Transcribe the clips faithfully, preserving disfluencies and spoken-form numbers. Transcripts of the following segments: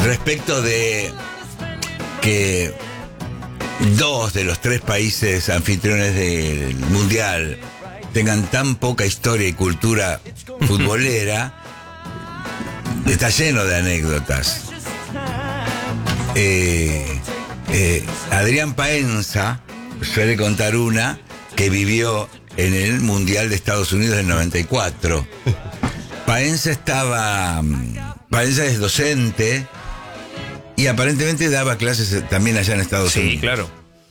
respecto de que dos de los tres países anfitriones del Mundial tengan tan poca historia y cultura futbolera, está lleno de anécdotas. Eh, eh, Adrián Paenza suele contar una que vivió en el Mundial de Estados Unidos del noventa y cuatro. Paenza estaba... Paenza es docente y aparentemente daba clases también allá en Estados sí, Unidos. Sí, claro.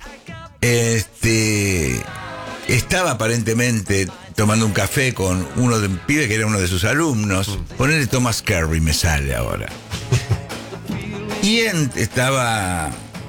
Este... Estaba aparentemente tomando un café con uno de un pibe que era uno de sus alumnos. Mm. Ponele Thomas Kerry, me sale ahora. Y en, estaba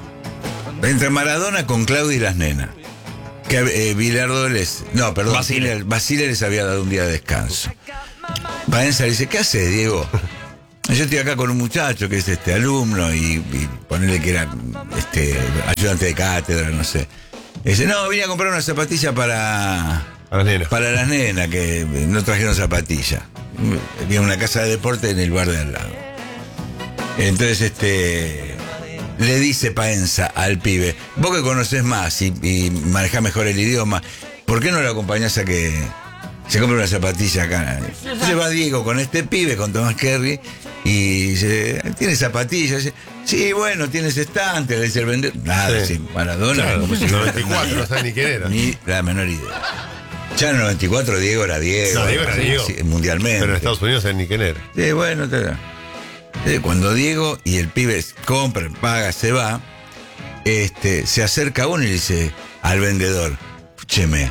entre Maradona con Claudia y las nenas. Que eh, Bilardo les... No, perdón, Basile. Basile les había dado un día de descanso. Paenza le dice, ¿qué hace, Diego? Yo estoy acá con un muchacho que es este alumno y, y ponerle que era este ayudante de cátedra, no sé. Dice, no, vine a comprar una zapatilla para, para, las nenas. para las nenas, que no trajeron zapatilla. Había una casa de deporte en el bar de al lado. Entonces, este, le dice Paenza al pibe, vos que conocés más y, y manejás mejor el idioma, ¿por qué no lo acompañás a que se compre una zapatilla acá? Entonces va Diego con este pibe, con Thomas Kerry, y dice, ¿tiene zapatillas? Dice, sí, bueno, tienes estante, le dice el vendedor. Nada, sí. Maradona, claro, como si noventa y cuatro, no sabe ni quién era. Ni la menor idea. Ya en el noventa y cuatro Diego era Diego. No, Diego era Diego. Sí, mundialmente. Pero en Estados Unidos saben ni quién era. Sí, bueno, te da. Cuando Diego y el pibe compran, paga, se va, este, se acerca uno y le dice al vendedor, escúcheme,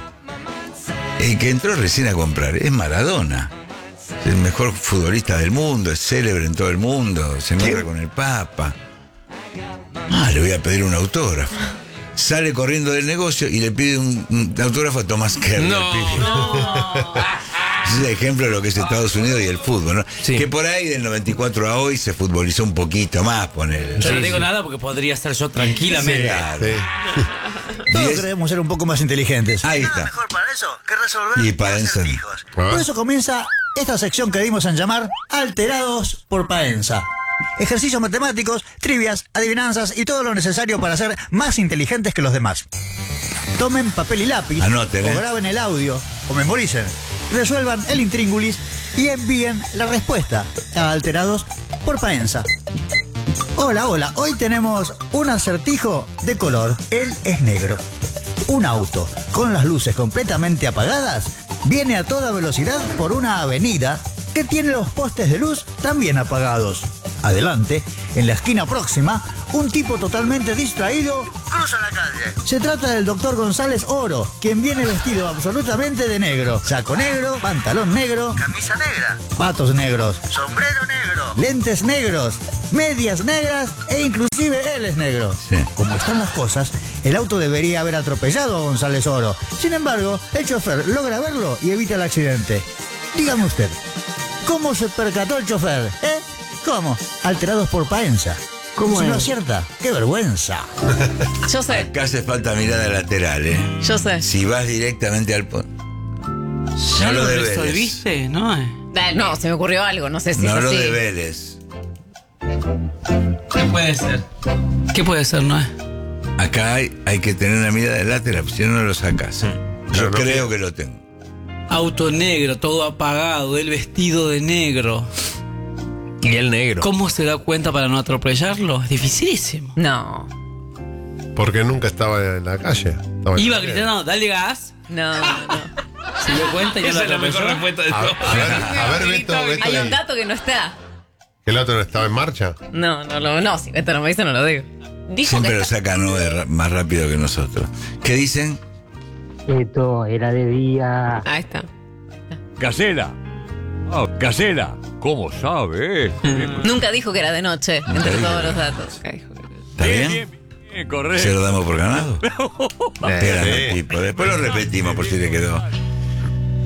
el que entró recién a comprar es Maradona. Es el mejor futbolista del mundo, es célebre en todo el mundo, se encuentra con el Papa. Ah, le voy a pedir un autógrafo. Sale corriendo del negocio y le pide un, un autógrafo a Thomas Kerry. No, no. Es el ejemplo de lo que es Estados Unidos y el fútbol, ¿no? Sí. Que por ahí del noventa y cuatro a hoy se futbolizó un poquito más, poner. Yo Sí, no digo sí. nada porque podría estar yo tranquilamente. Claro. Sí. Todos Diez- queremos ser un poco más inteligentes. Ahí Nada está. mejor para eso que resolver Y para eso. acertijos. Por eso comienza esta sección que dimos en llamar Alterados por Paenza. Ejercicios matemáticos, trivias, adivinanzas y todo lo necesario para ser más inteligentes que los demás. Tomen papel y lápiz, Anoten, o ¿eh? graben el audio, o memoricen. Resuelvan el intríngulis y envíen la respuesta a Alterados por Paenza. Hola, hola, hoy tenemos un acertijo de color. Él es negro. Un auto con las luces completamente apagadas viene a toda velocidad por una avenida que tiene los postes de luz también apagados. Adelante, en la esquina próxima, un tipo totalmente distraído Cruza la calle. se trata del doctor González Oro, quien viene vestido absolutamente de negro. Saco negro, pantalón negro, Camisa negra. patos negros, Sombrero negro. lentes negros, medias negras e inclusive él es negro. Sí. Como están las cosas, el auto debería haber atropellado a González Oro. Sin embargo, el chofer logra verlo y evita el accidente. Dígame usted, ¿cómo se percató el chofer? ¿Eh? ¿Cómo? Alterados por Paenza. ¿Cómo Si no es? acierta, ¡qué vergüenza! Yo sé, Acá hace falta mirada lateral, ¿eh? yo sé. Si vas directamente al punto. ¿Ya No lo lo de resolviste? ¿No? Dale, no, se me ocurrió algo, no sé si No es lo así. de Vélez. ¿Qué puede ser? ¿Qué puede ser, no? Acá hay, hay que tener una mirada lateral, si no, no lo sacas. Yo Yo no creo que lo tengo. Auto negro, todo apagado, él vestido de negro. Y el negro. ¿Cómo se da cuenta para no atropellarlo? Es dificilísimo. No, Porque nunca estaba en la calle. Estaba en Iba la calle. gritando, dale gas. no, no. Se dio cuenta y no lo atropelló. A, a ver, a ver, Beto, Beto, Hay un dato que no está. ¿que el auto no estaba en marcha? No, no, no, no, si esto no me dice, no lo digo. Dijo Siempre que lo está- sacan ¿no? de ra- más rápido que nosotros. ¿Qué dicen? Esto era de día. Ahí está. Gacela. Ah, Gacela. ¿Cómo sabe? Nunca dijo que era de noche, entre dijo. todos los datos. Ok. ¿Está bien? Bien, bien, ¿Se correcto. lo damos por ganado? Eh, Espera, sí. tipo. Después lo repetimos por si le quedó.